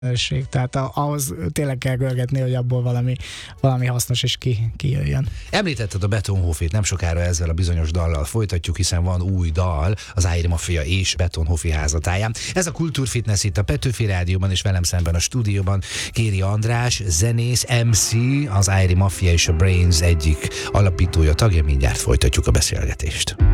Tehát ahhoz tényleg kell görgetni, hogy abból valami hasznos is kijöjjön. Említetted a Betonhofit, nem sokára ezzel a bizonyos dallal folytatjuk, hiszen van új dal, az Ájri Mafia és Betonhofi házatáján. Ez a Kultúrfitness itt a Petőfi Rádióban, és velem szemben a stúdióban Kéri András, zenész, MC, az Ájri Mafia és a Brains egyik alapítója, tagja. Mindjárt folytatjuk a beszélgetést.